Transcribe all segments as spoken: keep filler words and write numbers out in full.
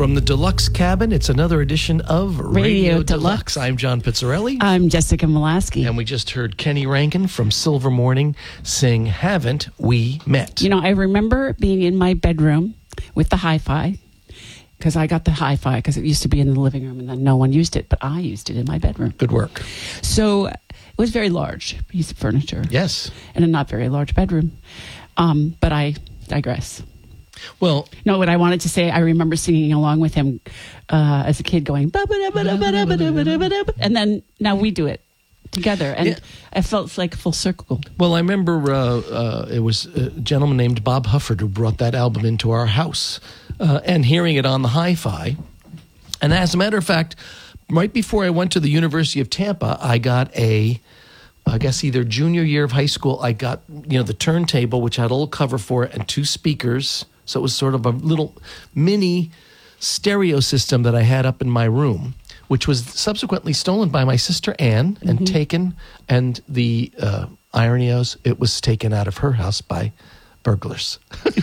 From the Deluxe Cabin, it's another edition of Radio, Radio Deluxe. Deluxe. I'm John Pizzarelli. I'm Jessica Molaski. And we just heard Kenny Rankin from Silver Morning sing Haven't We Met? You know, I remember being in my bedroom with the hi-fi, because I got the hi-fi because it used to be in the living room and then no one used it, but I used it in my bedroom. Good work. So it was very large piece of furniture. Yes. And a not very large bedroom. Um, but I digress. Well, No, what I wanted to say, I remember singing along with him uh, as a kid going, "Ba-ba-da-ba-da-ba-da-ba-da-ba-da-ba-da-ba." And then now we do it together. And Yeah. I felt like full circle. well, I remember uh, uh, it was a gentleman named Bob Hufford who brought that album into our house uh, and hearing it on the hi-fi. And as a matter of fact, right before I went to the University of Tampa, I got a, I guess either junior year of high school, I got, you know, the turntable, which had a little cover for it and two speakers. So it was sort of a little mini stereo system that I had up in my room, which was subsequently stolen by my sister Anne and Mm-hmm. taken. And the uh, irony is, it was taken out of her house by burglars.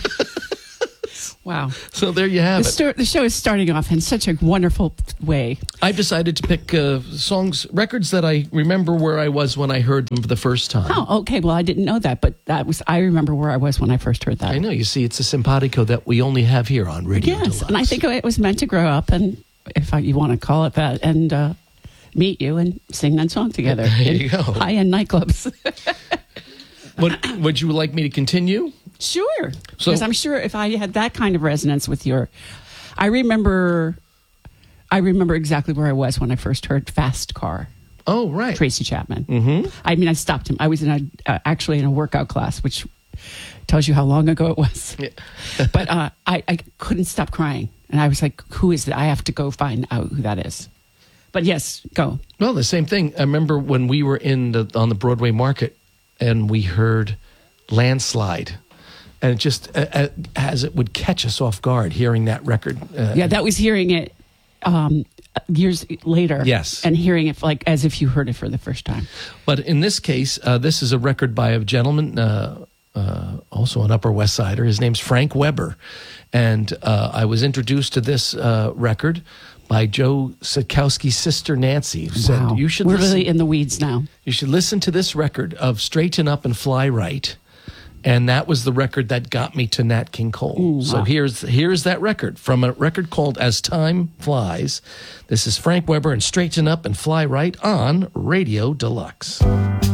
Wow. So there you have The, it. sto- the show is starting off in such a wonderful way. I've decided to pick uh, songs, records that I remember where I was when I heard them for the first time. Oh, okay. Well, I didn't know that, but that was I remember where I was when I first heard that. I know. You see, it's a simpatico that we only have here on Radio Yes, Deluxe. and I think it was meant to grow up, and if I, you want to call it that, and uh, meet you and sing that song together. There in you go. High-end nightclubs. Would, would you like me to continue? Sure. So- Because I'm sure if I had that kind of resonance with your, I remember, I remember exactly where I was when I first heard "Fast Car." Oh, right. Tracy Chapman. Mm-hmm. I mean, I stopped him. I was in a uh, actually in a workout class, which tells you how long ago it was. Yeah. But uh, I, I couldn't stop crying, and I was like, "Who is that? I have to go find out who that is." But yes, go. Well, the same thing. I remember when we were in the, on the Broadway market and we heard Landslide. And it just, uh, uh, as it would catch us off guard, hearing that record. Uh, Yeah, that was hearing it um, years later. Yes. And hearing it like as if you heard it for the first time. But in this case, uh, this is a record by a gentleman, uh, uh, also an Upper West Sider. His name's Frank Weber. And uh, I was introduced to this uh, record by Joe Sikowski's sister, Nancy, who said, Wow. you should We're listen. really in the weeds now. You should listen to this record of Straighten Up and Fly Right. And that was the record that got me to Nat King Cole. Ooh, so wow. here's here's that record from a record called As Time Flies. This is Frank Weber and Straighten Up and Fly Right on Radio Deluxe.